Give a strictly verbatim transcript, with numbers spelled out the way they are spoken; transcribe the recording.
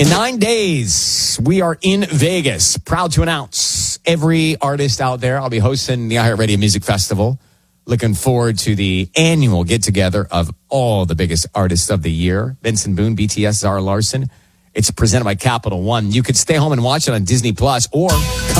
In nine days, we are in Vegas. Proud to announce every artist out there. I'll be hosting the iHeartRadio Music Festival. Looking forward to the annual get-together of all the biggest artists of the year. Benson Boone, B T S, Zara Larson. It's presented by Capital One. You could stay home and watch it on Disney Plus or come